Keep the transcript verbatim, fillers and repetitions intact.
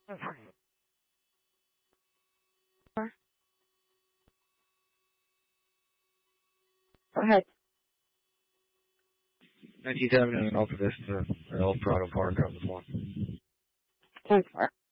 Go ahead. nineteen seventy Alta Vista, El Prado Park, on the phone. ten four.